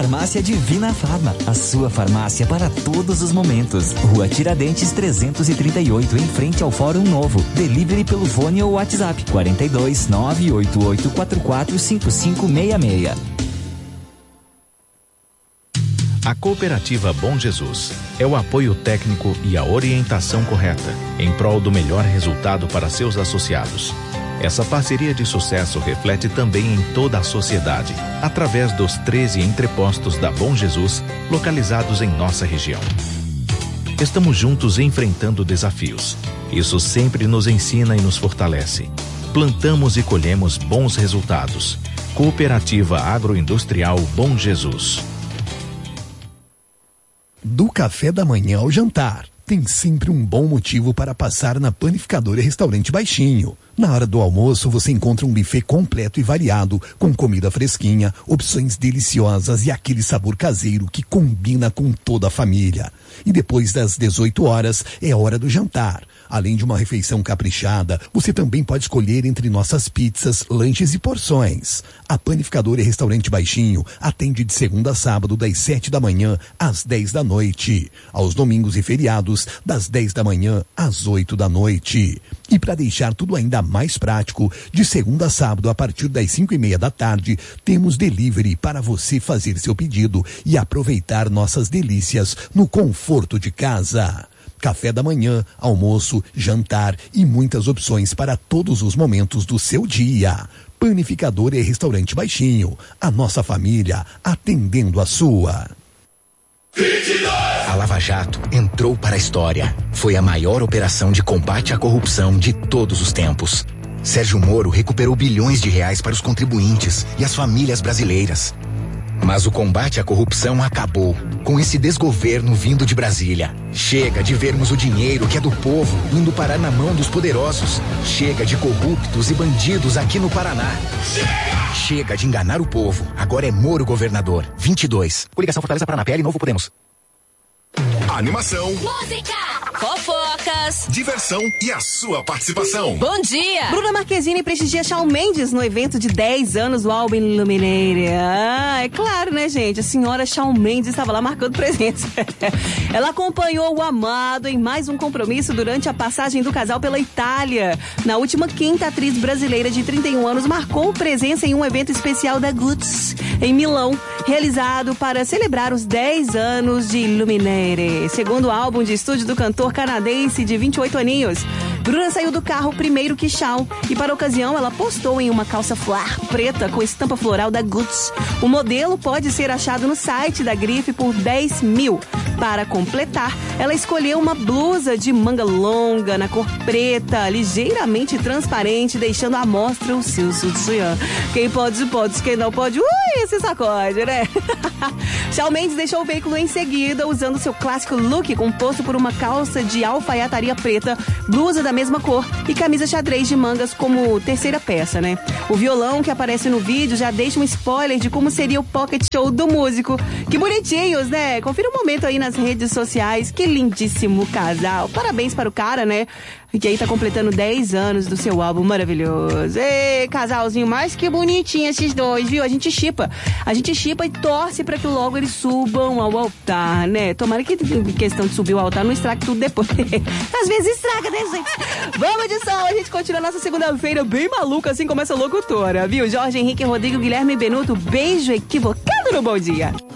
Farmácia Divina Farma, a sua farmácia para todos os momentos. Rua Tiradentes 338, em frente ao Fórum Novo. Delivery pelo fone ou WhatsApp 42 98844 5566. A Cooperativa Bom Jesus é o apoio técnico e a orientação correta em prol do melhor resultado para seus associados. Essa parceria de sucesso reflete também em toda a sociedade, através dos 13 entrepostos da Bom Jesus, localizados em nossa região. Estamos juntos enfrentando desafios. Isso sempre nos ensina e nos fortalece. Plantamos e colhemos bons resultados. Cooperativa Agroindustrial Bom Jesus. Do café da manhã ao jantar, tem sempre um bom motivo para passar na Panificadora Restaurante Baixinho. Na hora do almoço, você encontra um buffet completo e variado, com comida fresquinha, opções deliciosas e aquele sabor caseiro que combina com toda a família. E depois das 18 horas, é hora do jantar. Além de uma refeição caprichada, você também pode escolher entre nossas pizzas, lanches e porções. A Panificadora e Restaurante Baixinho atende de segunda a sábado, das 7 da manhã às 10 da noite. Aos domingos e feriados, das 10 da manhã às 8 da noite. E para deixar tudo ainda mais prático, de segunda a sábado, a partir das 5:30 da tarde, temos delivery para você fazer seu pedido e aproveitar nossas delícias no conforto de casa. Café da manhã, almoço, jantar e muitas opções para todos os momentos do seu dia. Panificadora e Restaurante Baixinho, a nossa família atendendo a sua. 22! A Lava Jato entrou para a história. Foi a maior operação de combate à corrupção de todos os tempos. Sérgio Moro recuperou bilhões de reais para os contribuintes e as famílias brasileiras. Mas o combate à corrupção acabou com esse desgoverno vindo de Brasília. Chega de vermos o dinheiro que é do povo indo parar na mão dos poderosos. Chega de corruptos e bandidos aqui no Paraná. Chega de enganar o povo. Agora é Moro governador. 22. Coligação Fortaleza Paraná, PL Novo Podemos. Animação, música, fofocas, diversão e a sua participação. Bom dia! Bruna Marquezine prestigia Shawn Mendes no evento de 10 anos do álbum Illuminated. É claro, né, gente? A senhora Shawn Mendes estava lá marcando presença. Ela acompanhou o amado em mais um compromisso durante a passagem do casal pela Itália. Na última quinta, a atriz brasileira de 31 anos marcou presença em um evento especial da Gucci, em Milão, realizado para celebrar os 10 anos de Illuminated. Segundo o álbum de estúdio do cantor canadense de 28 aninhos, Bruna saiu do carro primeiro que Shawn e para a ocasião ela postou em uma calça flare preta com estampa floral da Gucci. O modelo pode ser achado no site da grife por 10 mil. Para completar, ela escolheu uma blusa de manga longa na cor preta, ligeiramente transparente, deixando à mostra o seu sutiã. Quem pode, pode, quem não pode, se sacode, né? Shawn Mendes deixou o veículo em seguida, usando seu clássico look composto por uma calça de alfaiataria preta, blusa da mesma cor e camisa xadrez de mangas como terceira peça, né? O violão que aparece no vídeo já deixa um spoiler de como seria o pocket show do músico. Que bonitinhos, né? Confira um momento aí nas redes sociais. Que lindíssimo casal. Parabéns para o cara, né? Que aí tá completando 10 anos do seu álbum maravilhoso. Ei, casalzinho, mais que bonitinho esses dois, viu? A gente shippa e torce pra que logo eles subam ao altar, né? Tomara que questão de subir ao altar não estrague tudo depois. Às vezes estraga, né, gente? Vamos de som, a gente continua nossa segunda-feira bem maluca, assim como essa locutora, viu? Jorge Henrique, Rodrigo, Guilherme Benuto, beijo equivocado no Bom Dia.